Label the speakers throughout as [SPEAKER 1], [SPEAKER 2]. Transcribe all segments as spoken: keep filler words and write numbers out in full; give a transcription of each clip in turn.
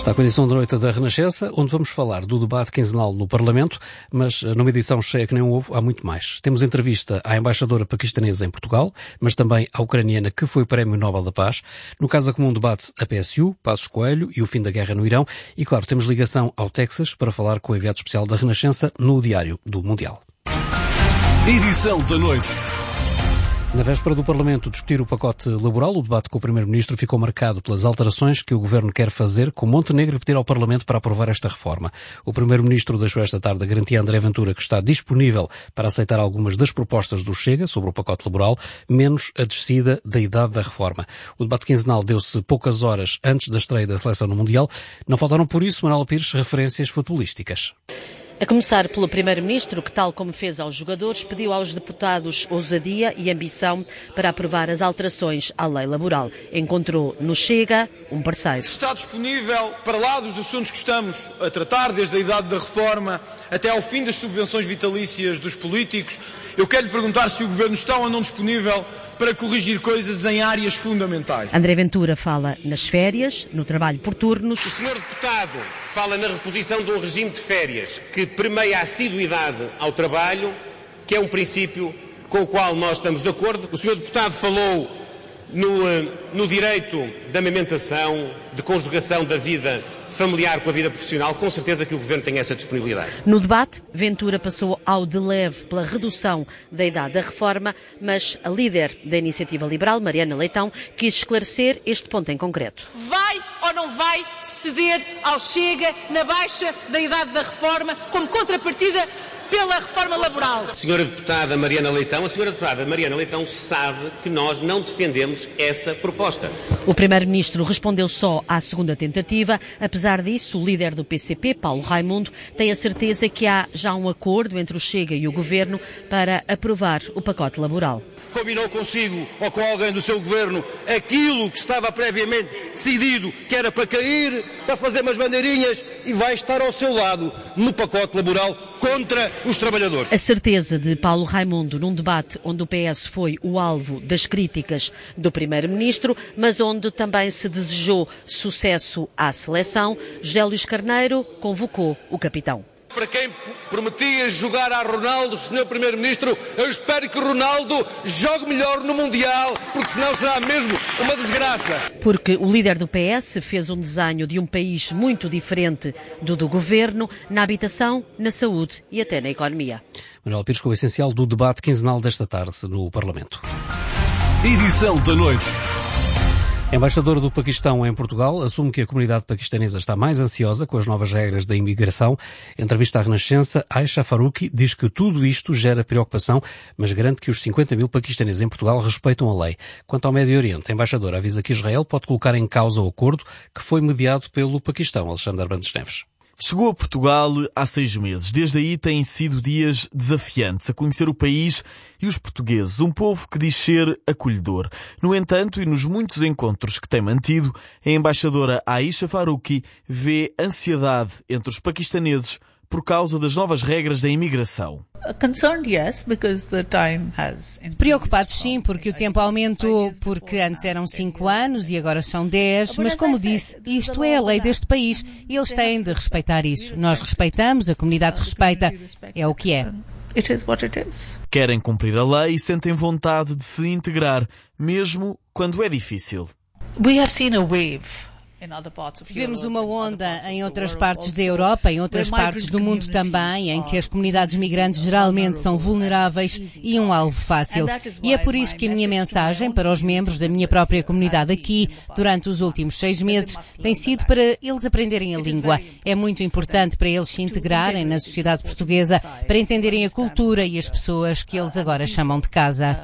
[SPEAKER 1] Está com a edição da noite da Renascença, onde vamos falar do debate quinzenal no Parlamento, mas numa edição cheia que nem houve, há muito mais. Temos entrevista à embaixadora paquistanesa em Portugal, mas também à ucraniana que foi Prémio Nobel da Paz. No Casa Comum debate a P S U, Passos Coelho e o fim da guerra no Irão. E claro, temos ligação ao Texas para falar com o enviado especial da Renascença no Diário do Mundial.
[SPEAKER 2] Edição da noite.
[SPEAKER 1] Na véspera do Parlamento discutir o pacote laboral, o debate com o Primeiro-Ministro ficou marcado pelas alterações que o Governo quer fazer, com Montenegro a pedir ao Parlamento para aprovar esta reforma. O Primeiro-Ministro deixou esta tarde a garantia a André Ventura que está disponível para aceitar algumas das propostas do Chega sobre o pacote laboral, menos a descida da idade da reforma. O debate quinzenal deu-se poucas horas antes da estreia da seleção no Mundial. Não faltaram por isso, Manuel Pires, referências futebolísticas.
[SPEAKER 3] A começar pelo Primeiro-Ministro, que, tal como fez aos jogadores, pediu aos deputados ousadia e ambição para aprovar as alterações à lei laboral. Encontrou no Chega um parceiro.
[SPEAKER 4] Está disponível para lá dos assuntos que estamos a tratar, desde a idade da reforma até ao fim das subvenções vitalícias dos políticos. Eu quero lhe perguntar se o Governo está ou não disponível para corrigir coisas em áreas fundamentais.
[SPEAKER 3] André Ventura fala nas férias, no trabalho por turnos.
[SPEAKER 5] O senhor deputado fala na reposição de um regime de férias que permeia a assiduidade ao trabalho, que é um princípio com o qual nós estamos de acordo. O senhor deputado falou no, no direito da amamentação, de conjugação da vida familiar com a vida profissional. Com certeza que o Governo tem essa disponibilidade.
[SPEAKER 3] No debate, Ventura passou ao de leve pela redução da idade da reforma, mas a líder da Iniciativa Liberal, Mariana Leitão, quis esclarecer este ponto em concreto.
[SPEAKER 6] Vai ou não vai ceder ao Chega na baixa da idade da reforma como contrapartida pela reforma laboral?
[SPEAKER 5] Senhora Deputada Mariana Leitão, a Senhora Deputada Mariana Leitão sabe que nós não defendemos essa proposta.
[SPEAKER 3] O Primeiro-Ministro respondeu só à segunda tentativa. Apesar disso, o líder do P C P, Paulo Raimundo, tem a certeza que há já um acordo entre o Chega e o Governo para aprovar o pacote laboral.
[SPEAKER 4] Combinou consigo ou com alguém do seu Governo aquilo que estava previamente decidido, que era para cair, para fazer umas bandeirinhas, e vai estar ao seu lado no pacote laboral contra os trabalhadores.
[SPEAKER 3] A certeza de Paulo Raimundo num debate onde o P S foi o alvo das críticas do Primeiro-Ministro, mas onde também se desejou sucesso à seleção, José Luís Carneiro convocou o capitão.
[SPEAKER 7] Para quem prometia jogar a Ronaldo, senhor Primeiro-Ministro, eu espero que Ronaldo jogue melhor no Mundial, porque senão será mesmo uma desgraça.
[SPEAKER 3] Porque o líder do P S fez um desenho de um país muito diferente do do Governo, na habitação, na saúde e até na economia.
[SPEAKER 1] Manuel Pires com o essencial do debate quinzenal desta tarde no Parlamento.
[SPEAKER 2] Edição da noite.
[SPEAKER 1] A embaixadora do Paquistão em Portugal assume que a comunidade paquistanesa está mais ansiosa com as novas regras da imigração. Em entrevista à Renascença, Aisha Faruqi diz que tudo isto gera preocupação, mas garante que os cinquenta mil paquistaneses em Portugal respeitam a lei. Quanto ao Médio Oriente, a embaixadora avisa que Israel pode colocar em causa o acordo que foi mediado pelo Paquistão. Alexandre Brandes Neves.
[SPEAKER 8] Chegou a Portugal há seis meses. Desde aí têm sido dias desafiantes a conhecer o país e os portugueses, um povo que diz ser acolhedor. No entanto, e nos muitos encontros que tem mantido, a embaixadora Aisha Faruqi vê ansiedade entre os paquistaneses por causa das novas regras da imigração.
[SPEAKER 9] Preocupados sim, porque o tempo aumentou, porque antes eram cinco anos e agora são dez, mas como disse, isto é a lei deste país e eles têm de respeitar isso. Nós respeitamos, a comunidade respeita, é o que é.
[SPEAKER 8] Querem cumprir a lei e sentem vontade de se integrar, mesmo quando é difícil.
[SPEAKER 9] Vemos uma onda em outras partes da Europa, em outras partes do mundo também, em que as comunidades migrantes geralmente são vulneráveis e um alvo fácil. E é por isso que a minha mensagem para os membros da minha própria comunidade aqui, durante os últimos seis meses, tem sido para eles aprenderem a língua. É muito importante para eles se integrarem na sociedade portuguesa, para entenderem a cultura e as pessoas que eles agora chamam de casa.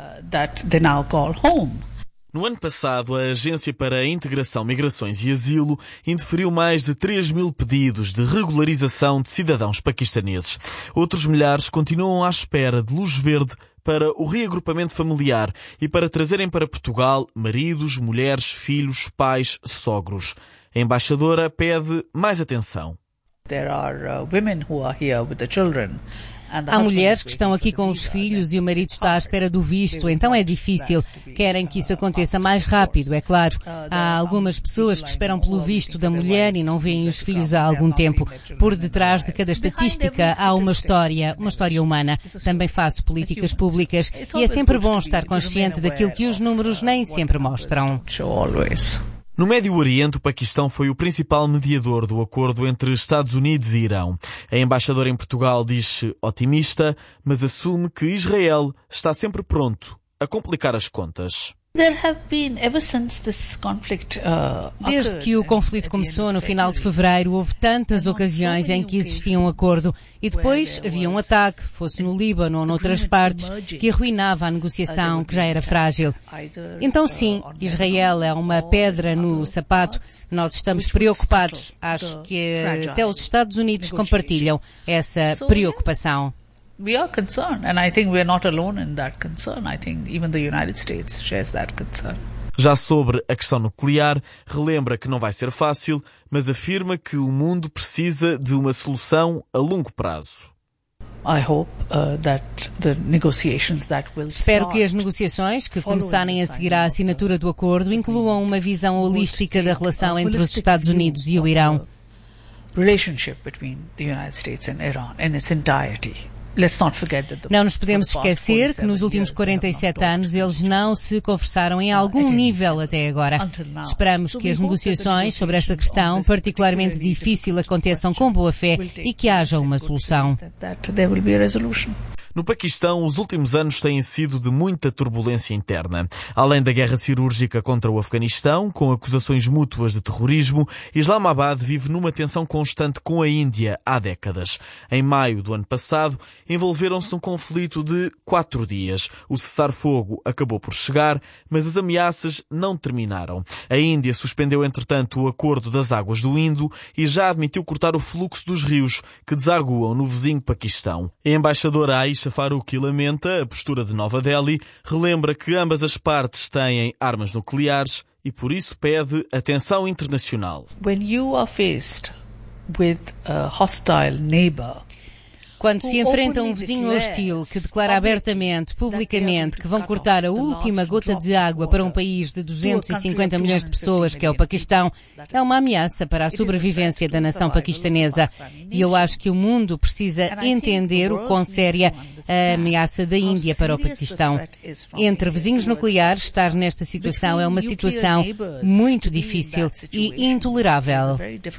[SPEAKER 8] No ano passado, a Agência para a Integração, Migrações e Asilo indeferiu mais de três mil pedidos de regularização de cidadãos paquistaneses. Outros milhares continuam à espera de luz verde para o reagrupamento familiar e para trazerem para Portugal maridos, mulheres, filhos, pais, sogros. A embaixadora pede mais atenção.
[SPEAKER 10] There are uh, women who are here with the children.
[SPEAKER 9] Há mulheres que estão aqui com os filhos e o marido está à espera do visto, então é difícil. Querem que isso aconteça mais rápido, é claro. Há algumas pessoas que esperam pelo visto da mulher e não veem os filhos há algum tempo. Por detrás de cada estatística há uma história, uma história humana. Também faço políticas públicas e é sempre bom estar consciente daquilo que os números nem sempre mostram.
[SPEAKER 8] No Médio Oriente, o Paquistão foi o principal mediador do acordo entre Estados Unidos e Irão. A embaixadora em Portugal diz-se otimista, mas assume que Israel está sempre pronto a complicar as contas.
[SPEAKER 9] Desde que o conflito começou no final de fevereiro, houve tantas ocasiões em que existia um acordo e depois havia um ataque, fosse no Líbano ou noutras partes, que arruinava a negociação, que já era frágil. Então sim, Israel é uma pedra no sapato. Nós estamos preocupados. Acho que até os Estados Unidos compartilham essa preocupação.
[SPEAKER 10] We are concerned, and I think we are not alone in that concern. I think even the United States shares that concern.
[SPEAKER 8] Já sobre a questão nuclear, relembra que não vai ser fácil, mas afirma que o mundo precisa de uma solução a longo prazo.
[SPEAKER 10] I hope, uh, that the negotiations that will
[SPEAKER 9] Espero que as negociações que começarem a seguir à assinatura do acordo incluam uma visão holística da relação entre os Estados Unidos e o Irão.
[SPEAKER 10] Relationship between the United States and Iran in its entirety.
[SPEAKER 9] Não nos podemos esquecer que nos últimos quarenta e sete anos eles não se conversaram em algum nível até agora. Esperamos que as negociações sobre esta questão particularmente difícil aconteçam com boa fé e que haja uma solução.
[SPEAKER 8] No Paquistão, os últimos anos têm sido de muita turbulência interna. Além da guerra cirúrgica contra o Afeganistão, com acusações mútuas de terrorismo, Islamabad vive numa tensão constante com a Índia há décadas. Em maio do ano passado, envolveram-se num conflito de quatro dias. O cessar-fogo acabou por chegar, mas as ameaças não terminaram. A Índia suspendeu, entretanto, o acordo das águas do Indo e já admitiu cortar o fluxo dos rios que desaguam no vizinho Paquistão. A embaixadora Aisha Faruqi lamenta a postura de Nova Delhi, relembra que ambas as partes têm armas nucleares e por isso pede atenção internacional.
[SPEAKER 10] When you are faced with a hostile neighbor,
[SPEAKER 9] quando se enfrenta um vizinho hostil que declara abertamente, publicamente, que vão cortar a última gota de água para um país de duzentos e cinquenta milhões de pessoas, que é o Paquistão, é uma ameaça para a sobrevivência da nação paquistanesa. E eu acho que o mundo precisa entender o quão séria a ameaça da Índia para o Paquistão. Entre vizinhos nucleares, estar nesta situação é uma situação muito difícil e intolerável.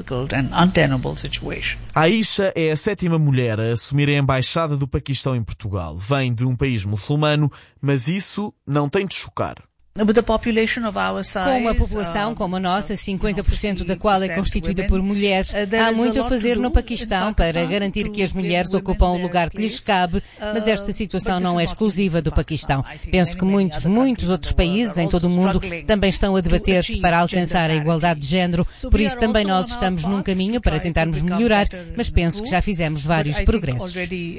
[SPEAKER 8] Aisha é a sétima mulher a assumir a embaixada do Paquistão em Portugal. Vem de um país muçulmano, mas isso não tem de chocar.
[SPEAKER 9] Com uma população como a nossa, cinquenta por cento da qual é constituída por mulheres, há muito a fazer no Paquistão para garantir que as mulheres ocupam o lugar que lhes cabe, mas esta situação não é exclusiva do Paquistão. Penso que muitos, muitos outros países em todo o mundo também estão a debater-se para alcançar a igualdade de género, por isso também nós estamos num caminho para tentarmos melhorar, mas penso que já fizemos vários progressos.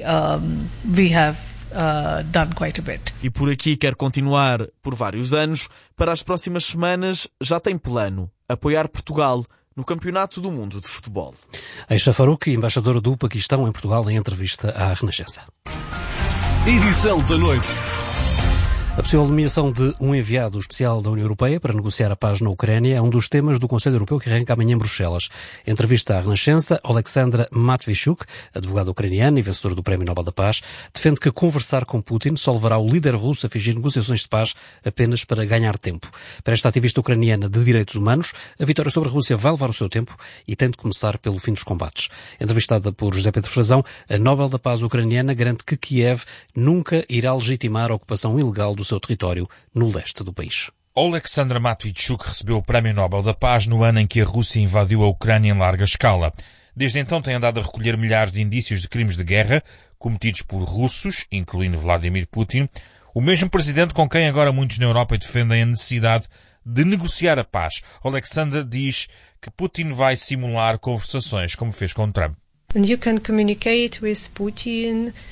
[SPEAKER 10] Uh, done quite a bit.
[SPEAKER 8] E por aqui quer continuar por vários anos. Para as próximas semanas já tem plano apoiar Portugal no Campeonato do Mundo de Futebol.
[SPEAKER 1] Aisha Faruqi, embaixadora do Paquistão em Portugal, em entrevista à Renascença.
[SPEAKER 2] Edição da noite.
[SPEAKER 1] A possível nomeação de um enviado especial da União Europeia para negociar a paz na Ucrânia é um dos temas do Conselho Europeu que arranca amanhã em Bruxelas. Em entrevista à Renascença, Oleksandra Matvichuk, advogada ucraniana e vencedora do Prémio Nobel da Paz, defende que conversar com Putin só levará o líder russo a fingir negociações de paz apenas para ganhar tempo. Para esta ativista ucraniana de direitos humanos, a vitória sobre a Rússia vai levar o seu tempo e tem de começar pelo fim dos combates. Entrevistada por José Pedro Frazão, a Nobel da Paz ucraniana garante que Kiev nunca irá legitimar a ocupação ilegal do seu território no leste do país.
[SPEAKER 11] Oleksandra Matvichuk recebeu o Prémio Nobel da Paz no ano em que a Rússia invadiu a Ucrânia em larga escala. Desde então tem andado a recolher milhares de indícios de crimes de guerra cometidos por russos, incluindo Vladimir Putin, o mesmo presidente com quem agora muitos na Europa defendem a necessidade de negociar a paz. Oleksandra diz que Putin vai simular conversações como fez com Trump.
[SPEAKER 12] And you can communicate with Putin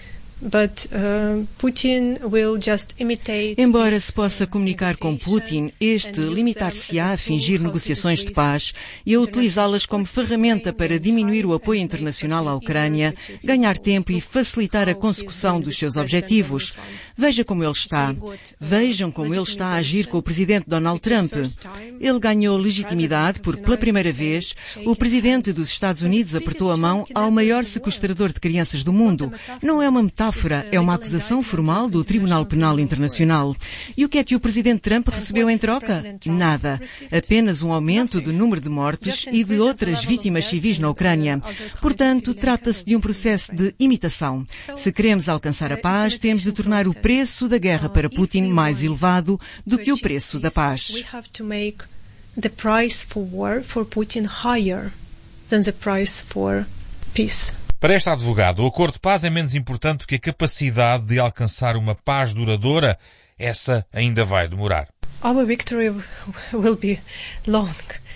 [SPEAKER 12] But, uh, Putin will just imitate...
[SPEAKER 13] Embora se possa comunicar com Putin, este limitar-se-á a fingir negociações de paz e a utilizá-las como ferramenta para diminuir o apoio internacional à Ucrânia, ganhar tempo e facilitar a consecução dos seus objetivos. Veja como ele está. Vejam como ele está a agir com o presidente Donald Trump. Ele ganhou legitimidade porque, pela primeira vez, o presidente dos Estados Unidos apertou a mão ao maior sequestrador de crianças do mundo. Não é uma metáfora, é uma acusação formal do Tribunal Penal Internacional. E o que é que o presidente Trump recebeu em troca? Nada. Apenas um aumento do número de mortes e de outras vítimas civis na Ucrânia. Portanto, trata-se de um processo de imitação. Se queremos alcançar a paz, temos de tornar o preço da guerra para Putin mais elevado do que o preço da paz.
[SPEAKER 12] The price for war for Putin higher than the price for peace.
[SPEAKER 11] Para este advogado, o acordo de paz é menos importante do que a capacidade de alcançar uma paz duradoura. Essa ainda vai demorar.
[SPEAKER 12] Our victory will be long.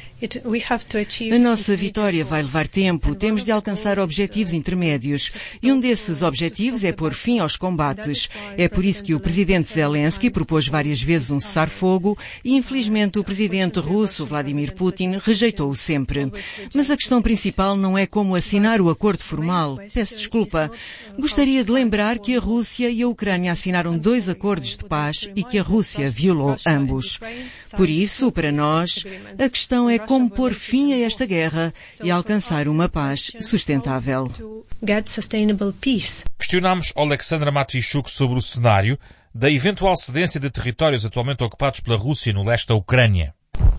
[SPEAKER 13] A nossa vitória vai levar tempo. Temos de alcançar objetivos intermédios. E um desses objetivos é pôr fim aos combates. É por isso que o presidente Zelensky propôs várias vezes um cessar-fogo e, infelizmente, o presidente russo Vladimir Putin rejeitou-o sempre. Mas a questão principal não é como assinar o acordo formal. Peço desculpa. Gostaria de lembrar que a Rússia e a Ucrânia assinaram dois acordos de paz e que a Rússia violou ambos. Por isso, para nós, a questão é como pôr fim a esta guerra e alcançar uma paz sustentável.
[SPEAKER 11] Questionámos Alexandra Matviichuk sobre o cenário da eventual cedência de territórios atualmente ocupados pela Rússia no leste da Ucrânia.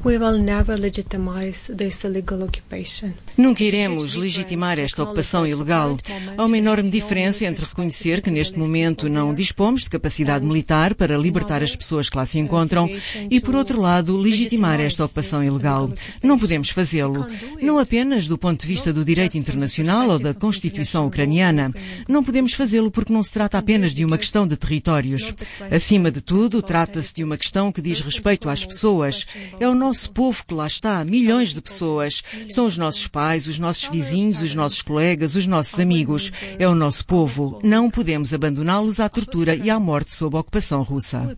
[SPEAKER 13] Nunca iremos legitimar esta ocupação ilegal. Há uma enorme diferença entre reconhecer que neste momento não dispomos de capacidade militar para libertar as pessoas que lá se encontram e, por outro lado, legitimar esta ocupação ilegal. Não podemos fazê-lo. Não apenas do ponto de vista do direito internacional ou da Constituição ucraniana. Não podemos fazê-lo porque não se trata apenas de uma questão de territórios. Acima de tudo, trata-se de uma questão que diz respeito às pessoas. É o nosso povo que lá está, milhões de pessoas. São os nossos pais, os nossos vizinhos, os nossos colegas, os nossos amigos. É o nosso povo. Não podemos abandoná-los à tortura e à morte sob a ocupação russa.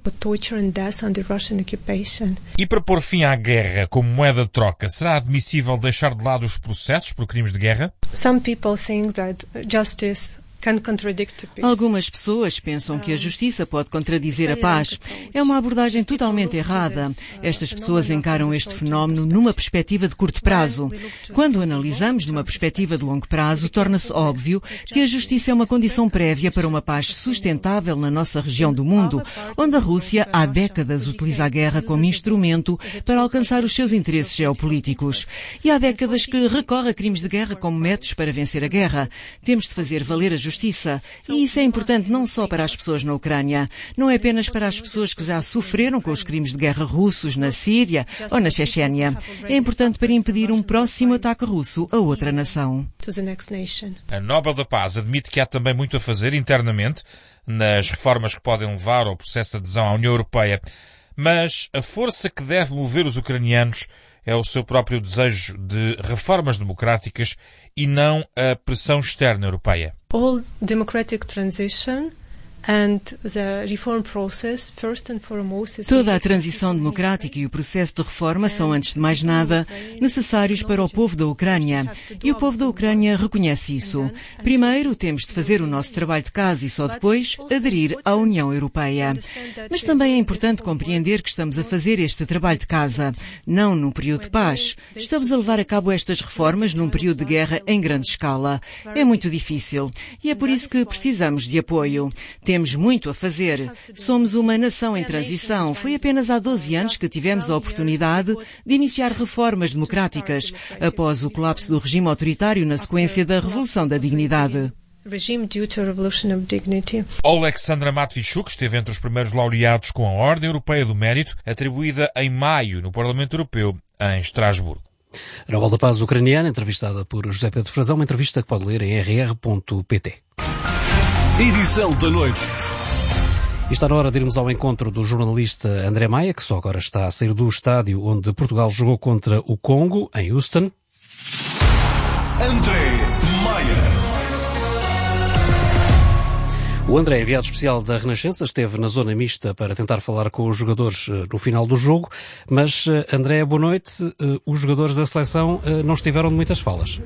[SPEAKER 11] E para pôr fim à guerra como moeda de troca, será admissível deixar de lado os processos por crimes de guerra?
[SPEAKER 12] Some people think that justice
[SPEAKER 13] Algumas pessoas pensam que a justiça pode contradizer a paz. É uma abordagem totalmente errada. Estas pessoas encaram este fenómeno numa perspectiva de curto prazo. Quando analisamos numa perspectiva de longo prazo, torna-se óbvio que a justiça é uma condição prévia para uma paz sustentável na nossa região do mundo, onde a Rússia há décadas utiliza a guerra como instrumento para alcançar os seus interesses geopolíticos. E há décadas que recorre a crimes de guerra como métodos para vencer a guerra. Temos de fazer valer a justiça. Justiça. E isso é importante não só para as pessoas na Ucrânia, não é apenas para as pessoas que já sofreram com os crimes de guerra russos na Síria ou na Chechênia. É importante para impedir um próximo ataque russo a outra nação.
[SPEAKER 11] A Nobel da Paz admite que há também muito a fazer internamente nas reformas que podem levar ao processo de adesão à União Europeia, mas a força que deve mover os ucranianos é o seu próprio desejo de reformas democráticas e não a pressão externa europeia.
[SPEAKER 12] All democratic transition and the reform process, first and foremost, is
[SPEAKER 13] Toda a transição democrática e o processo de reforma são, antes de mais nada, necessários para o povo da Ucrânia. E o povo da Ucrânia reconhece isso. Primeiro, temos de fazer o nosso trabalho de casa e só depois aderir à União Europeia. Mas também é importante compreender que estamos a fazer este trabalho de casa, não num período de paz. Estamos a levar a cabo estas reformas num período de guerra em grande escala. É muito difícil. E é por isso que precisamos de apoio. Temos muito a fazer. Somos uma nação em transição. Foi apenas há doze anos que tivemos a oportunidade de iniciar reformas democráticas, após o colapso do regime autoritário na sequência da Revolução da Dignidade.
[SPEAKER 11] Alexandra Matviichuk esteve entre os primeiros laureados com a Ordem Europeia do Mérito, atribuída em maio no Parlamento Europeu, em Estrasburgo.
[SPEAKER 1] A Nobel da Paz ucraniana, entrevistada por José Pedro Frazão, uma entrevista que pode ler em r r ponto p t.
[SPEAKER 2] Edição da noite.
[SPEAKER 1] E está na hora de irmos ao encontro do jornalista André Maia, que só agora está a sair do estádio onde Portugal jogou contra o Congo, em Houston.
[SPEAKER 2] André Maia.
[SPEAKER 1] O André, enviado especial da Renascença, esteve na zona mista para tentar falar com os jogadores no final do jogo, mas, André, boa noite. Os jogadores da seleção não estiveram de muitas falas.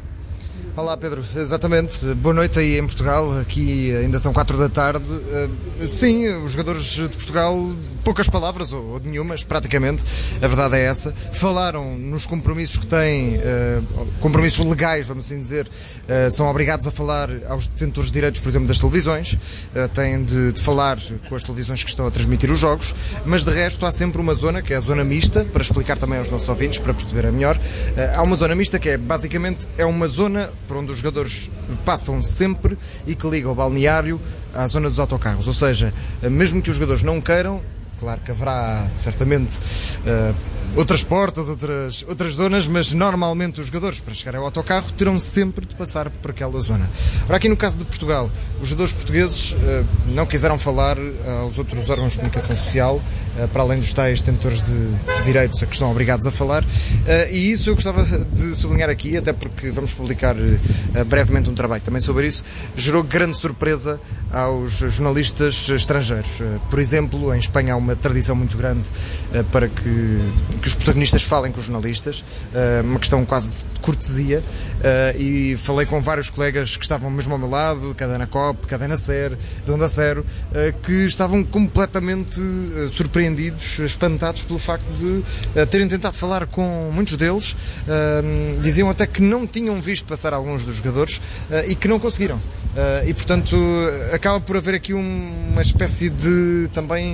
[SPEAKER 14] Olá Pedro, exatamente, boa noite aí em Portugal, aqui ainda são quatro da tarde. Sim, os jogadores de Portugal, poucas palavras, ou de nenhumas, praticamente, a verdade é essa. Falaram nos compromissos que têm, compromissos legais, vamos assim dizer, são obrigados a falar aos detentores de direitos, por exemplo, das televisões, têm de, de falar com as televisões que estão a transmitir os jogos, mas de resto há sempre uma zona, que é a zona mista, para explicar também aos nossos ouvintes, para perceberem melhor. Há uma zona mista que é, basicamente, é uma zona por onde os jogadores passam sempre e que liga o balneário à zona dos autocarros. Ou seja, mesmo que os jogadores não queiram, claro que haverá certamente uh, outras portas, outras, outras zonas, mas normalmente os jogadores, para chegar ao autocarro, terão sempre de passar por aquela zona. Ora, aqui no caso de Portugal, os jogadores portugueses uh, não quiseram falar aos outros órgãos de comunicação social, uh, para além dos tais detentores de, de direitos a que estão obrigados a falar, uh, e isso eu gostava de sublinhar aqui, até porque vamos publicar uh, brevemente um trabalho também sobre isso, gerou grande surpresa aos jornalistas estrangeiros. Uh, por exemplo, em Espanha há uma tradição muito grande uh, para que, que os protagonistas falem com os jornalistas, uh, uma questão quase de cortesia, uh, e falei com vários colegas que estavam mesmo ao meu lado, Cadena COP, Cadena SER, de Onda Cero, uh, que estavam completamente uh, surpreendidos, espantados pelo facto de uh, terem tentado falar com muitos deles, uh, diziam até que não tinham visto passar alguns dos jogadores uh, e que não conseguiram. Uh, e portanto acaba por haver aqui um, uma espécie de também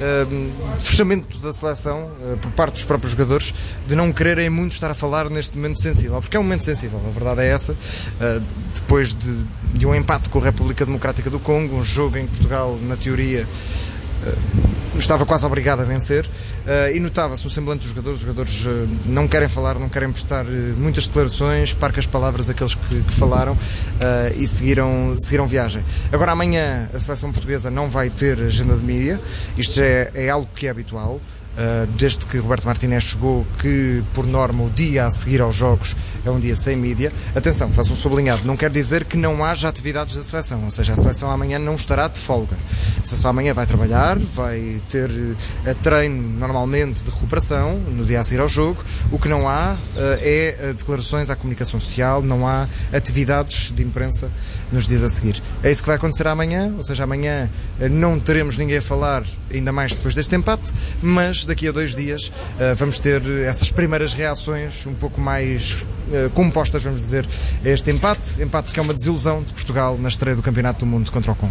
[SPEAKER 14] uh, fechamento da seleção uh, por parte dos próprios jogadores, de não quererem muito estar a falar neste momento sensível, porque é um momento sensível, a verdade é essa. Uh, depois de, de um empate com a República Democrática do Congo, um jogo em que Portugal, na teoria, Uh, estava quase obrigado a vencer, uh, e notava-se no semblante dos jogadores. Os jogadores uh, não querem falar, não querem prestar uh, muitas declarações, parcas palavras aqueles que, que falaram, uh, e seguiram, seguiram viagem. Agora amanhã a seleção portuguesa não vai ter agenda de mídia, isto já é, é algo que é habitual. Uh, desde que Roberto Martínez chegou, que por norma o dia a seguir aos jogos é um dia sem mídia. Atenção, faço um sublinhado, não quer dizer que não haja atividades da seleção, ou seja, a seleção amanhã não estará de folga. A seleção amanhã vai trabalhar, vai ter uh, treino normalmente de recuperação no dia a seguir ao jogo. O que não há uh, é uh, declarações à comunicação social, não há atividades de imprensa nos dias a seguir. É isso que vai acontecer amanhã, ou seja, amanhã uh, não teremos ninguém a falar, ainda mais depois deste empate, mas daqui a dois dias uh, vamos ter essas primeiras reações um pouco mais uh, compostas, vamos dizer, a este empate, empate que é uma desilusão de Portugal na estreia do Campeonato do Mundo contra o Congo.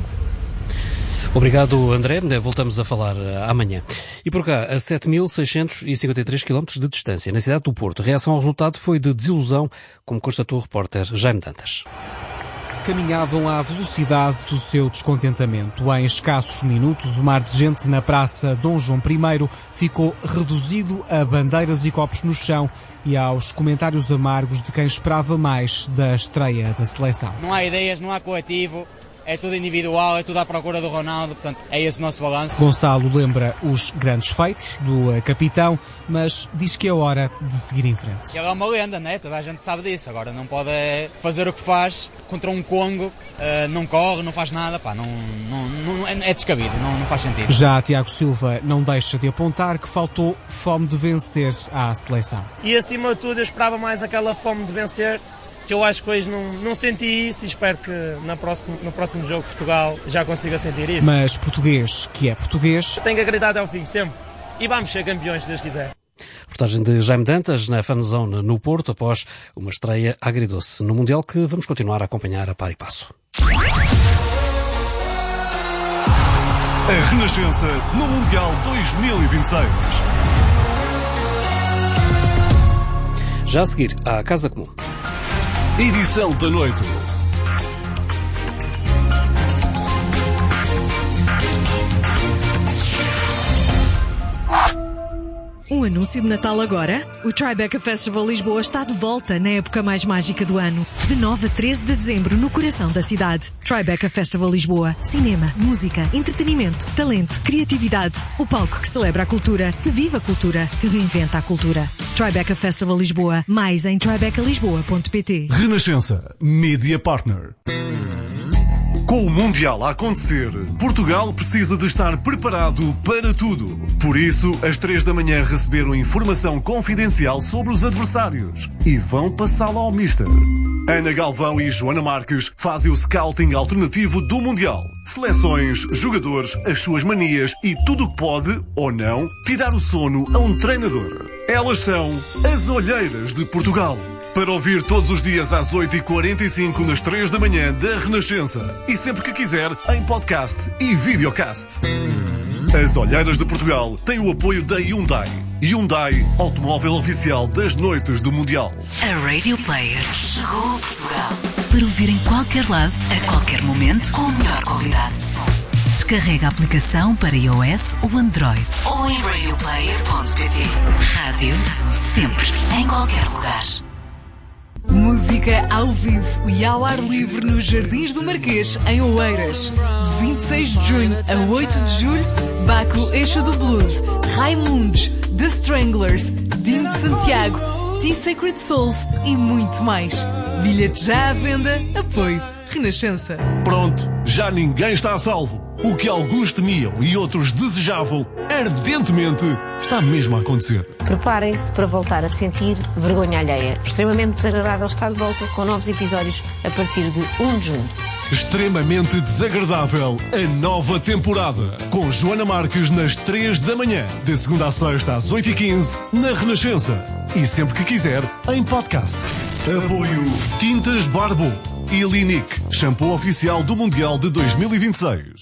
[SPEAKER 1] Obrigado, André. Voltamos a falar amanhã. E por cá, a sete mil seiscentos e cinquenta e três quilómetros de distância, na cidade do Porto, a reação ao resultado foi de desilusão, como constatou o repórter Jaime Dantas.
[SPEAKER 15] Caminhavam à velocidade do seu descontentamento. Em escassos minutos, o mar de gente na Praça Dom João I ficou reduzido a bandeiras e copos no chão e aos comentários amargos de quem esperava mais da estreia da seleção.
[SPEAKER 16] Não há ideias, não há coletivo. É tudo individual, é tudo à procura do Ronaldo, portanto é esse o nosso balanço.
[SPEAKER 15] Gonçalo lembra os grandes feitos do capitão, mas diz que é hora de seguir em frente.
[SPEAKER 16] Ele é uma lenda, né? Toda a gente sabe disso. Agora não pode fazer o que faz contra um Congo, uh, não corre, não faz nada, pá, não, não, não, é descabido, não, não faz sentido.
[SPEAKER 15] Já Tiago Silva não deixa de apontar que faltou fome de vencer à seleção.
[SPEAKER 17] E acima de tudo eu esperava mais aquela fome de vencer, que eu acho que hoje não, não senti isso, e espero que na próximo, no próximo jogo Portugal já consiga sentir isso.
[SPEAKER 15] Mas português, que é português...
[SPEAKER 17] Tem que acreditar até ao fim, sempre. E vamos ser campeões, se Deus quiser.
[SPEAKER 1] Reportagem de Jaime Dantas na Fanzone no Porto, após uma estreia agridoce no Mundial, que vamos continuar a acompanhar a par e passo.
[SPEAKER 2] A Renascença no Mundial dois mil e vinte e seis.
[SPEAKER 1] Já a seguir, à Casa Comum.
[SPEAKER 2] Edição da noite.
[SPEAKER 18] Um anúncio de Natal agora? O Tribeca Festival Lisboa está de volta na época mais mágica do ano. De nove a treze de dezembro, no coração da cidade. Tribeca Festival Lisboa. Cinema, música, entretenimento, talento, criatividade. O palco que celebra a cultura, que vive a cultura, que reinventa a cultura. Tribeca Festival Lisboa. Mais em tribeca lisboa ponto pt.
[SPEAKER 2] Renascença. Media Partner. Com o Mundial a acontecer, Portugal precisa de estar preparado para tudo. Por isso, às três da manhã receberam informação confidencial sobre os adversários e vão passá-la ao Mister. Ana Galvão e Joana Marques fazem o scouting alternativo do Mundial. Seleções, jogadores, as suas manias e tudo o que pode, ou não, tirar o sono a um treinador. Elas são as Olheiras de Portugal. Para ouvir todos os dias às oito e quarenta e cinco nas três da manhã da Renascença. E sempre que quiser, em podcast e videocast. As Olheiras de Portugal têm o apoio da Hyundai. Hyundai, automóvel oficial das noites do Mundial.
[SPEAKER 19] A Radio Player chegou a Portugal para ouvir em qualquer lado, a qualquer momento, com a melhor qualidade de som. Descarrega a aplicação para iOS ou Android ou em radio player ponto pt. Rádio, sempre, em qualquer lugar.
[SPEAKER 18] Música ao vivo e ao ar livre nos Jardins do Marquês, em Oeiras. De vinte e seis de junho a oito de julho, Baco Eixo do Blues, Raimundos, The Stranglers, Dino de Santiago, T-Sacred Souls e muito mais. Bilhetes já à venda, apoio Renascença.
[SPEAKER 2] Pronto, já ninguém está a salvo. O que alguns temiam e outros desejavam ardentemente está mesmo a acontecer.
[SPEAKER 20] Preparem-se para voltar a sentir vergonha alheia. Extremamente Desagradável está de volta com novos episódios a partir de um de junho.
[SPEAKER 2] Extremamente Desagradável, a nova temporada. Com Joana Marques nas três da manhã. De segunda a sexta às oito e quinze, na Renascença. E sempre que quiser, em podcast. Apoio Tintas Barbo e Linic, shampoo oficial do Mundial de dois mil e vinte e seis.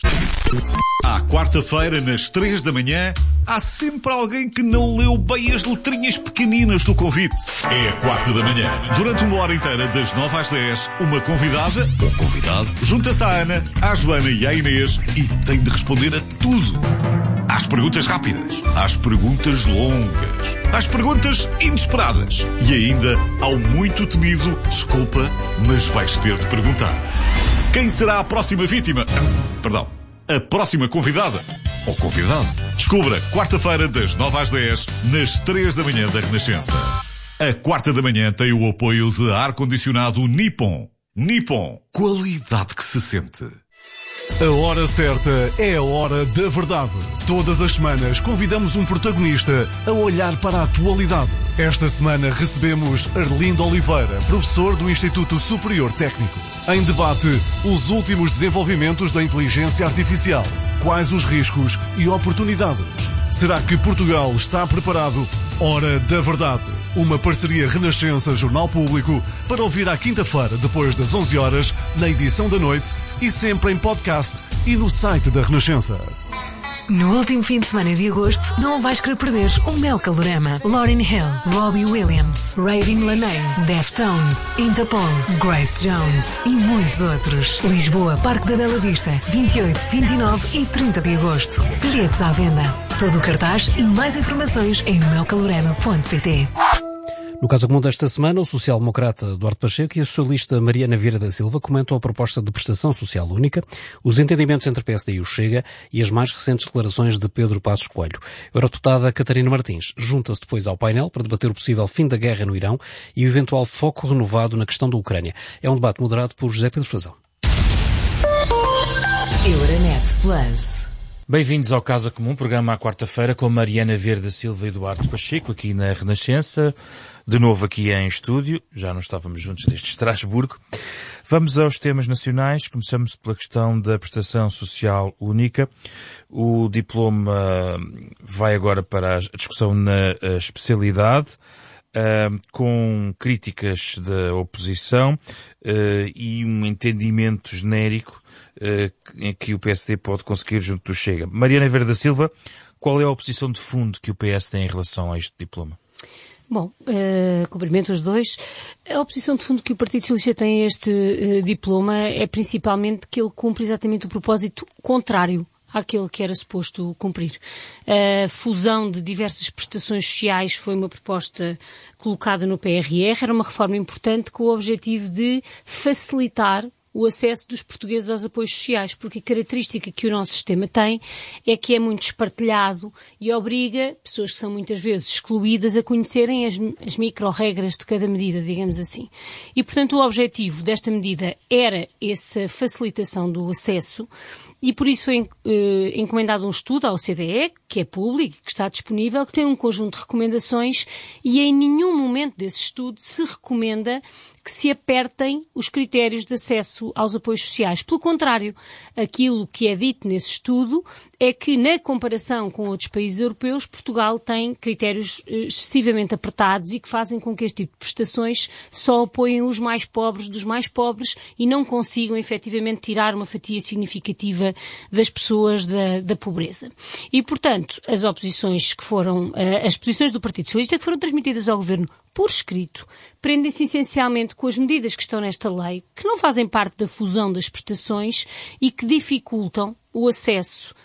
[SPEAKER 21] À quarta-feira, nas três da manhã, há sempre alguém que não leu bem as letrinhas pequeninas do convite. É a quarta da manhã. Durante uma hora inteira, das nove às dez, uma convidada, ou convidado, junta-se à Ana, à Joana e à Inês e tem de responder a tudo. Às perguntas rápidas, às perguntas longas, às perguntas inesperadas e ainda ao muito temido desculpa, mas vais ter de perguntar. Quem será a próxima vítima? Perdão, a próxima convidada ou convidado? Descubra quarta-feira das nove às dez, nas três da manhã da Renascença. A quarta da manhã tem o apoio de ar-condicionado Nippon. Nippon, qualidade que se sente.
[SPEAKER 2] A hora certa é a hora da verdade. Todas as semanas convidamos um protagonista a olhar para a atualidade. Esta semana recebemos Arlindo Oliveira, professor do Instituto Superior Técnico. Em debate, os últimos desenvolvimentos da inteligência artificial. Quais os riscos e oportunidades? Será que Portugal está preparado? Hora da verdade. Uma parceria Renascença Jornal Público para ouvir à quinta-feira, depois das onze horas, na edição da noite e sempre em podcast e no site da Renascença.
[SPEAKER 18] No último fim de semana de agosto, não vais querer perder o Mel Calorama. Lauryn Hill, Robbie Williams, Raven Laney, Deftones, Interpol, Grace Jones e muitos outros. Lisboa, Parque da Bela Vista, vinte e oito, vinte e nove e trinta de agosto. Bilhetes à venda. Todo o cartaz e mais informações em mel calorama ponto pt.
[SPEAKER 1] No caso comum desta semana, o social-democrata Duarte Pacheco e a socialista Mariana Vieira da Silva comentam a proposta de prestação social única, os entendimentos entre P S D e o Chega e as mais recentes declarações de Pedro Passos Coelho. A eurodeputada Catarina Martins junta-se depois ao painel para debater o possível fim da guerra no Irão e o eventual foco renovado na questão da Ucrânia. É um debate moderado por José Pedro Frazão.
[SPEAKER 19] Euronet Plus.
[SPEAKER 11] Bem-vindos ao Casa Comum, programa à quarta-feira com Mariana Vieira da Silva e Duarte Pacheco, aqui na Renascença, de novo aqui em estúdio, já não estávamos juntos desde Estrasburgo. Vamos aos temas nacionais, começamos pela questão da prestação social única. O diploma vai agora para a discussão na especialidade, Uh, com críticas da oposição uh, e um entendimento genérico uh, em que o P S D pode conseguir junto do Chega. Mariana Vieira da Silva, qual é a oposição de fundo que o P S tem em relação a este diploma?
[SPEAKER 22] Bom, uh, cumprimento os dois. A oposição de fundo que o Partido Socialista tem a este uh, diploma é principalmente que ele cumpre exatamente o propósito contrário àquele que era suposto cumprir. A fusão de diversas prestações sociais foi uma proposta colocada no P R R, era uma reforma importante com o objetivo de facilitar o acesso dos portugueses aos apoios sociais, porque a característica que o nosso sistema tem é que é muito espartilhado e obriga pessoas que são muitas vezes excluídas a conhecerem as, as micro-regras de cada medida, digamos assim. E, portanto, o objetivo desta medida era essa facilitação do acesso e, por isso, é eh, encomendado um estudo ao C D E, que é público, que está disponível, que tem um conjunto de recomendações e em nenhum momento desse estudo se recomenda que se apertem os critérios de acesso aos apoios sociais. Pelo contrário, aquilo que é dito nesse estudo é que, na comparação com outros países europeus, Portugal tem critérios excessivamente apertados e que fazem com que este tipo de prestações só apoiem os mais pobres dos mais pobres e não consigam, efetivamente, tirar uma fatia significativa das pessoas da, da pobreza. E, portanto, as oposições que foram, as posições do Partido Socialista que foram transmitidas ao Governo por escrito, prendem-se essencialmente com as medidas que estão nesta lei, que não fazem parte da fusão das prestações e que dificultam o acesso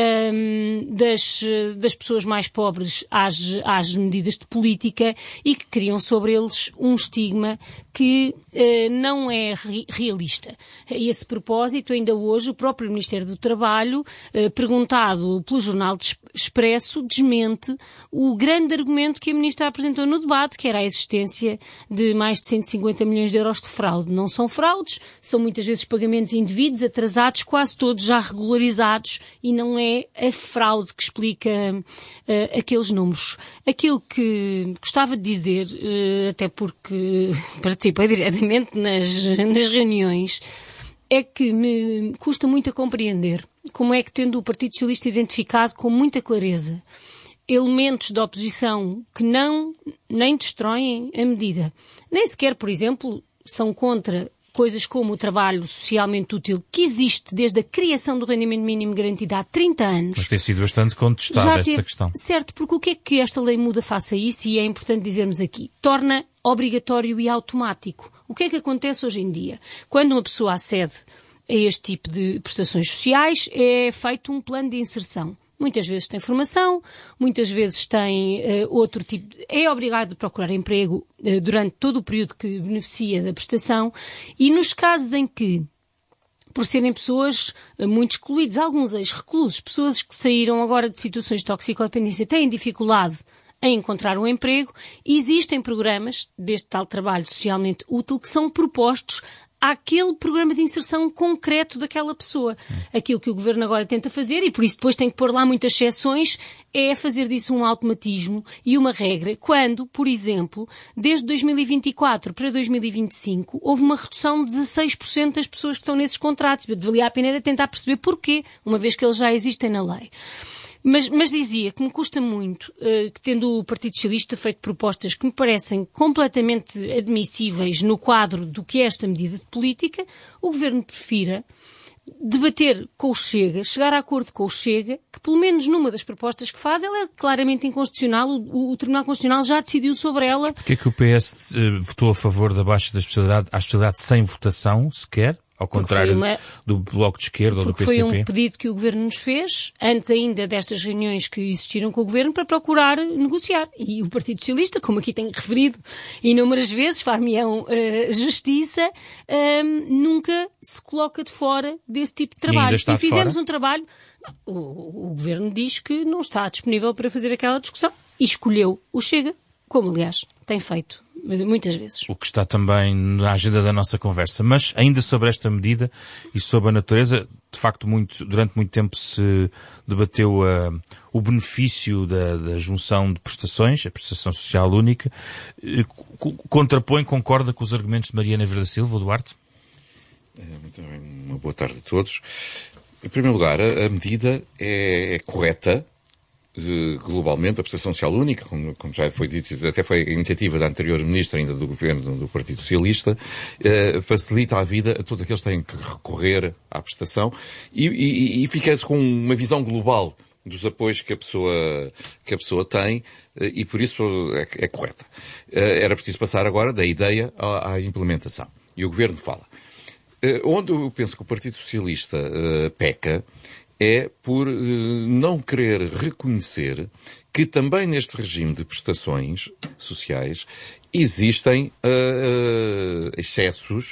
[SPEAKER 22] um, das, das pessoas mais pobres às, às medidas de política e que criam sobre eles um estigma que uh, não é re- realista. A esse propósito, ainda hoje, o próprio Ministério do Trabalho, uh, perguntado pelo Jornal de Expresso, desmente o grande argumento que a Ministra apresentou no debate, que era a existência de mais de cento e cinquenta milhões de euros de fraude. Não são fraudes, são muitas vezes pagamentos indevidos, atrasados, quase todos já regularizados, e não é a fraude que explica uh, aqueles números. Aquilo que gostava de dizer, uh, até porque participei diretamente nas, nas reuniões, é que me custa muito a compreender como é que, tendo o Partido Socialista identificado com muita clareza elementos da oposição que não, nem destroem a medida, nem sequer, por exemplo, são contra coisas como o trabalho socialmente útil, que existe desde a criação do rendimento mínimo garantido há trinta anos.
[SPEAKER 11] Mas tem sido bastante contestada esta questão.
[SPEAKER 22] Certo, porque o que é que esta lei muda face a isso, e é importante dizermos aqui? Torna obrigatório e automático. O que é que acontece hoje em dia? Quando uma pessoa acede a este tipo de prestações sociais, é feito um plano de inserção. Muitas vezes tem formação, muitas vezes tem uh, outro tipo de... É obrigado a procurar emprego uh, durante todo o período que beneficia da prestação, e nos casos em que, por serem pessoas uh, muito excluídas, alguns ex-reclusos, pessoas que saíram agora de situações de toxicodependência, têm dificuldade em encontrar um emprego, existem programas deste tal trabalho socialmente útil que são propostos àquele programa de inserção concreto daquela pessoa. Aquilo que o Governo agora tenta fazer, e por isso depois tem que pôr lá muitas exceções, é fazer disso um automatismo e uma regra, quando, por exemplo, desde dois mil e vinte e quatro para dois mil e vinte e cinco, houve uma redução de dezasseis por cento das pessoas que estão nesses contratos. Valia a pena era tentar perceber porquê, uma vez que eles já existem na lei. Mas, mas dizia que me custa muito uh, que, tendo o Partido Socialista feito propostas que me parecem completamente admissíveis no quadro do que é esta medida de política, o Governo prefira debater com o Chega, chegar a acordo com o Chega, que pelo menos numa das propostas que faz, ela é claramente inconstitucional, o, o Tribunal Constitucional já decidiu sobre ela.
[SPEAKER 11] Mas porquê é que o P S uh, votou a favor da baixa da especialidade, à especialidade sem votação, sequer? Ao contrário uma... do Bloco de Esquerda ou do P C P?
[SPEAKER 22] Foi um pedido que o Governo nos fez, antes ainda destas reuniões que existiram com o Governo, para procurar negociar. E o Partido Socialista, como aqui tenho referido inúmeras vezes, far-me-ão uh, justiça, uh, nunca se coloca de fora desse tipo de trabalho.
[SPEAKER 11] E,
[SPEAKER 22] e fizemos um trabalho... O, o Governo diz que não está disponível para fazer aquela discussão e escolheu o Chega, como aliás tem feito muitas vezes.
[SPEAKER 11] O que está também na agenda da nossa conversa. Mas ainda sobre esta medida e sobre a natureza, de facto, muito, durante muito tempo se debateu uh, o benefício da, da junção de prestações, a prestação social única. Uh, contrapõe, concorda com os argumentos de Mariana Verde Silva, Duarte?
[SPEAKER 5] Muito bem, uma boa tarde a todos. Em primeiro lugar, a, a medida é, é correta. Globalmente, a prestação social única, como, como já foi dito, até foi a iniciativa da anterior ministra, ainda do governo do Partido Socialista, eh, facilita a vida a todos aqueles que têm que recorrer à prestação e, e, e fica-se com uma visão global dos apoios que a pessoa, que a pessoa tem eh, e por isso é, é correta. Eh, era preciso passar agora da ideia à, à implementação. E o governo fala. Eh, onde eu penso que o Partido Socialista eh, peca é por uh, não querer reconhecer que também neste regime de prestações sociais existem uh, uh, excessos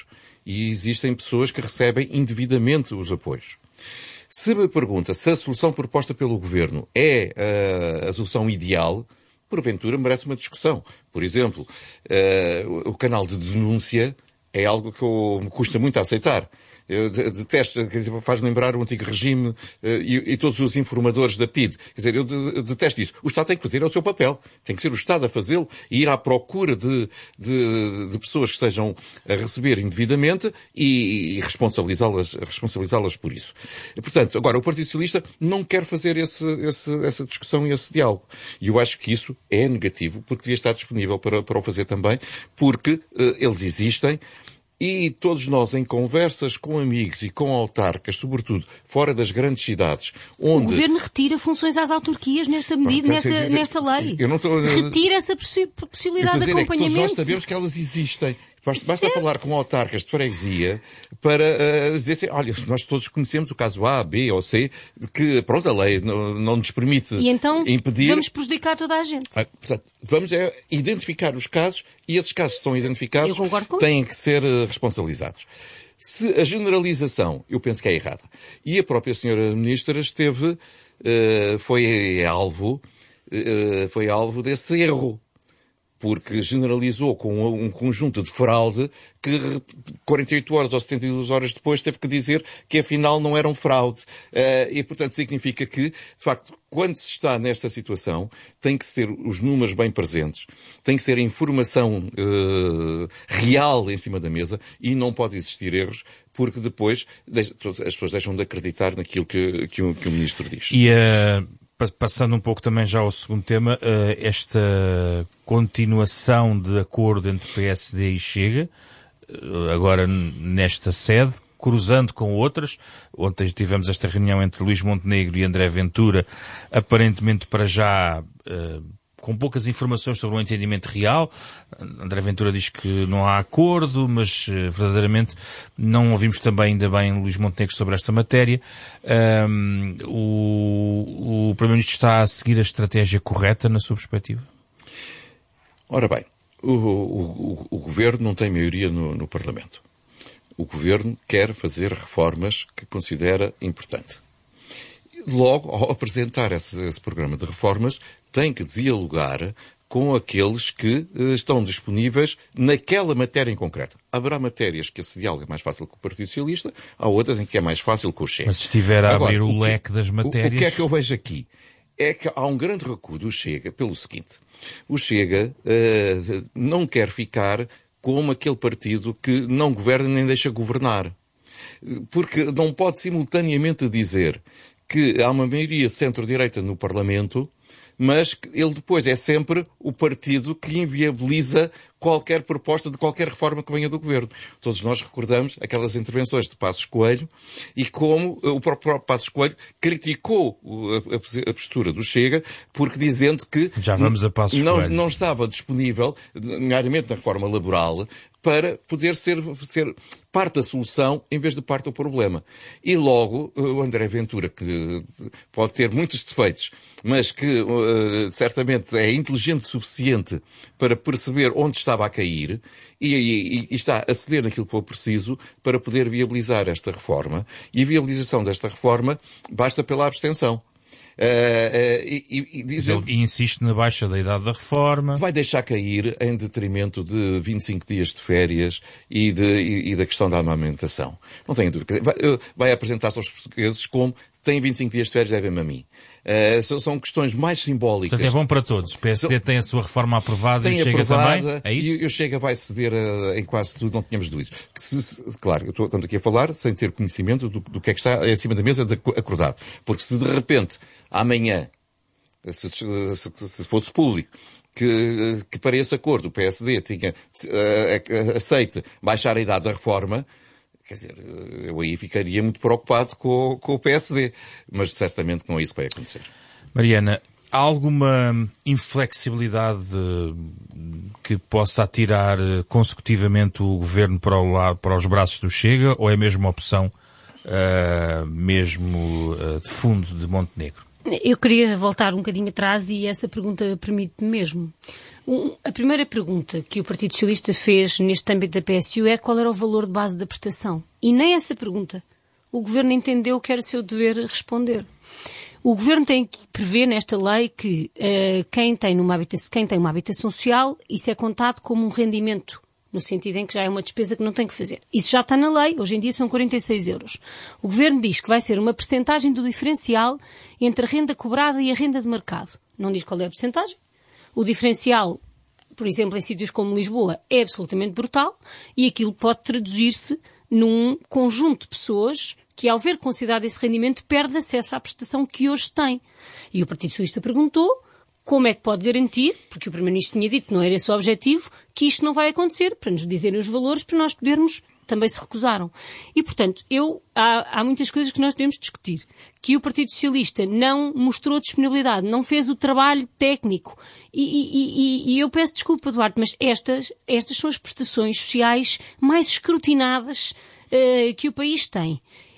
[SPEAKER 5] e existem pessoas que recebem indevidamente os apoios. Se me pergunta se a solução proposta pelo Governo é uh, a solução ideal, porventura merece uma discussão. Por exemplo, uh, o canal de denúncia é algo que eu, me custa muito a aceitar. Eu detesto, quer dizer, faz lembrar o antigo regime uh, e, e todos os informadores da P I D. Quer dizer, eu, de, eu detesto isso. O Estado tem que fazer o seu papel. Tem que ser o Estado a fazê-lo e ir à procura de, de, de pessoas que estejam a receber indevidamente e, e responsabilizá-las, responsabilizá-las por isso. E, portanto, agora, o Partido Socialista não quer fazer esse, esse, essa discussão e esse diálogo. E eu acho que isso é negativo, porque devia estar disponível para, para o fazer também, porque uh, eles existem. E todos nós, em conversas com amigos e com autarcas, sobretudo fora das grandes cidades, onde...
[SPEAKER 22] O Governo retira funções às autarquias nesta medida,
[SPEAKER 5] Bom,
[SPEAKER 22] nesta,
[SPEAKER 5] dizer,
[SPEAKER 22] nesta lei.
[SPEAKER 5] Eu não estou...
[SPEAKER 22] Retira essa possi possibilidade de acompanhamento.
[SPEAKER 5] É que todos nós sabemos que elas existem. Basta, basta falar com autarcas de freguesia para uh, dizer assim, olha, nós todos conhecemos o caso A, B ou C, que, pronto, a lei não, não nos permite
[SPEAKER 22] e então,
[SPEAKER 5] impedir...
[SPEAKER 22] vamos prejudicar toda a gente.
[SPEAKER 5] Ah, portanto, vamos é, identificar os casos e esses casos que são identificados têm que ser uh, responsabilizados. Se a generalização, eu penso que é errada, e a própria senhora Ministra esteve, uh, foi alvo, uh, foi alvo desse erro. Porque generalizou com um conjunto de fraude que quarenta e oito horas ou setenta e duas horas depois teve que dizer que afinal não era um fraude. Uh, e, portanto, significa que, de facto, quando se está nesta situação, tem que se ter os números bem presentes, tem que ser a informação uh, real em cima da mesa e não pode existir erros, porque depois as pessoas deixam de acreditar naquilo que, que, o, que o Ministro diz.
[SPEAKER 11] E uh... Passando um pouco também já ao segundo tema, esta continuação de acordo entre P S D e Chega, agora nesta sede, cruzando com outras. Ontem tivemos esta reunião entre Luís Montenegro e André Ventura, aparentemente para já com poucas informações sobre o entendimento real. André Ventura diz que não há acordo, mas verdadeiramente não ouvimos também ainda bem Luís Montenegro sobre esta matéria. Um, o, o Primeiro-Ministro está a seguir a estratégia correta na sua perspectiva?
[SPEAKER 5] Ora bem, o, o, o Governo não tem maioria no, no Parlamento. O Governo quer fazer reformas que considera importante. Logo, ao apresentar esse, esse programa de reformas, tem que dialogar com aqueles que uh, estão disponíveis naquela matéria em concreto. Haverá matérias que esse diálogo é mais fácil com o Partido Socialista, há outras em que é mais fácil com o Chega.
[SPEAKER 11] Mas se estiver a
[SPEAKER 5] Agora,
[SPEAKER 11] abrir o,
[SPEAKER 5] o
[SPEAKER 11] leque
[SPEAKER 5] que,
[SPEAKER 11] das matérias...
[SPEAKER 5] O, o que é que eu vejo aqui? É que há um grande recuo do Chega pelo seguinte. O Chega uh, não quer ficar como aquele partido que não governa nem deixa governar. Porque não pode simultaneamente dizer que há uma maioria de centro-direita no Parlamento, mas que ele depois é sempre o partido que inviabiliza qualquer proposta de qualquer reforma que venha do Governo. Todos nós recordamos aquelas intervenções de Passos Coelho e como o próprio Passos Coelho criticou a, a postura do Chega, porque dizendo que
[SPEAKER 11] Já vamos a Passos
[SPEAKER 5] não,
[SPEAKER 11] Coelho.
[SPEAKER 5] não estava disponível, nomeadamente na reforma laboral, para poder ser, ser parte da solução em vez de parte do problema. E logo, o André Ventura, que pode ter muitos defeitos, mas que uh, certamente é inteligente o suficiente para perceber onde estava a cair e, e, e está a ceder naquilo que for preciso para poder viabilizar esta reforma. E a viabilização desta reforma basta pela abstenção. Uh, uh, e, e, dizendo,
[SPEAKER 11] Ele insiste na baixa da idade da reforma.
[SPEAKER 5] Vai deixar cair em detrimento de vinte e cinco dias de férias e, de, e, e da questão da amamentação. Não tenho dúvida. Vai, vai apresentar-se aos portugueses como têm vinte e cinco dias de férias, devem-me a mim. Uh, são, são questões mais simbólicas.
[SPEAKER 11] Portanto, é bom para todos. O P S D tem a sua reforma aprovada e o Chega também? É isso?
[SPEAKER 5] E o Chega vai ceder uh, em quase tudo, não tínhamos dúvidas. Que se, se, claro, eu estou estamos aqui a falar sem ter conhecimento do, do que é que está acima da mesa de, acordado. Porque se de repente, amanhã, se, se, se fosse público, que, que para esse acordo o P S D tinha uh, aceite baixar a idade da reforma, quer dizer, eu aí ficaria muito preocupado com, com o P S D, mas certamente não é isso que vai acontecer.
[SPEAKER 11] Mariana, há alguma inflexibilidade que possa atirar consecutivamente o Governo para, o lado, para os braços do Chega, ou é mesmo uma opção uh, mesmo uh, de fundo de Montenegro?
[SPEAKER 22] Eu queria voltar um bocadinho atrás e essa pergunta permite-me mesmo. Um, a primeira pergunta que o Partido Socialista fez neste âmbito da P S U é qual era o valor de base da prestação. E nem essa pergunta o Governo entendeu que era seu dever responder. O Governo tem que prever nesta lei que uh, quem, tem numa habitação, quem tem uma habitação social, isso é contado como um rendimento, no sentido em que já é uma despesa que não tem que fazer. Isso já está na lei, hoje em dia são quarenta e seis euros. O Governo diz que vai ser uma percentagem do diferencial entre a renda cobrada e a renda de mercado. Não diz qual é a percentagem. O diferencial, por exemplo, em sítios como Lisboa, é absolutamente brutal e aquilo pode traduzir-se num conjunto de pessoas que, ao ver considerado esse rendimento, perde acesso à prestação que hoje tem. E o Partido Socialista perguntou como é que pode garantir, porque o Primeiro-Ministro tinha dito que não era esse o objetivo, que isto não vai acontecer, para nos dizerem os valores, para nós podermos, também se recusaram. E, portanto, eu, há, há muitas coisas que nós devemos discutir. Que o Partido Socialista não mostrou disponibilidade, não fez o trabalho técnico. E, e, e, e eu peço desculpa, Duarte, mas estas, estas são as prestações sociais mais escrutinadas uh, que o país tem.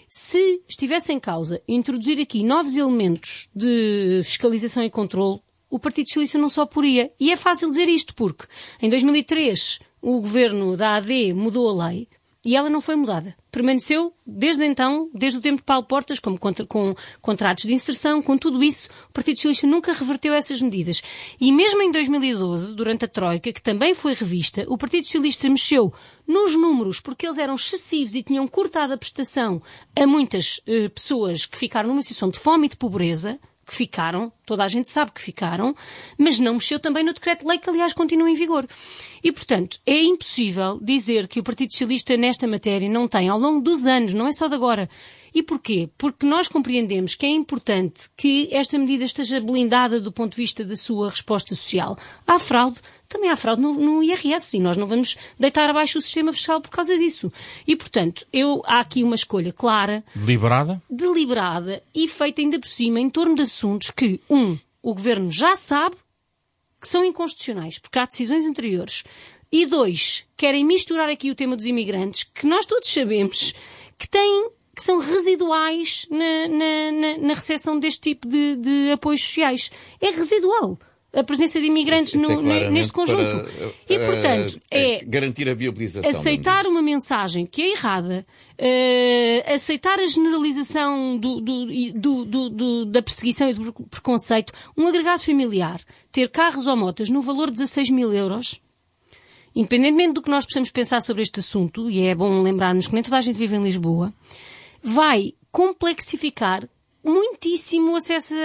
[SPEAKER 22] Se estivesse em causa introduzir aqui novos elementos de fiscalização e controle, o Partido Socialista não só poria. E é fácil dizer isto porque em dois mil e três o governo da A D mudou a lei e ela não foi mudada. Permaneceu desde então, desde o tempo de Paulo Portas, como contra, com contratos de inserção, com tudo isso, o Partido Socialista nunca reverteu essas medidas. E mesmo em dois mil e doze, durante a Troika, que também foi revista, o Partido Socialista mexeu nos números porque eles eram excessivos e tinham cortado a prestação a muitas eh, pessoas que ficaram numa situação de fome e de pobreza, que ficaram, toda a gente sabe que ficaram, mas não mexeu também no decreto-lei, que aliás continua em vigor. E, portanto, é impossível dizer que o Partido Socialista nesta matéria não tem, ao longo dos anos, não é só de agora. E porquê? Porque nós compreendemos que é importante que esta medida esteja blindada do ponto de vista da sua resposta social. Há fraude, também há fraude no, no I R S e nós não vamos deitar abaixo o sistema fiscal por causa disso. E, portanto, eu, há aqui uma escolha clara,
[SPEAKER 11] Deliberada?
[SPEAKER 22] deliberada e feita ainda por cima em torno de assuntos que, um, o Governo já sabe que são inconstitucionais, porque há decisões anteriores. E dois, querem misturar aqui o tema dos imigrantes, que nós todos sabemos que têm, que são residuais na, na, na, na recepção deste tipo de, de apoios sociais. É residual a presença de imigrantes
[SPEAKER 5] Isso
[SPEAKER 22] no,
[SPEAKER 5] é
[SPEAKER 22] neste conjunto.
[SPEAKER 5] Para,
[SPEAKER 22] e, portanto, é,
[SPEAKER 5] é garantir a viabilização.
[SPEAKER 22] Aceitar uma mensagem que é errada, uh, aceitar a generalização do, do, do, do, do, da perseguição e do preconceito, um agregado familiar, ter carros ou motas no valor de dezasseis mil euros, independentemente do que nós possamos pensar sobre este assunto, e é bom lembrarmos que nem toda a gente vive em Lisboa, vai complexificar muitíssimo o acesso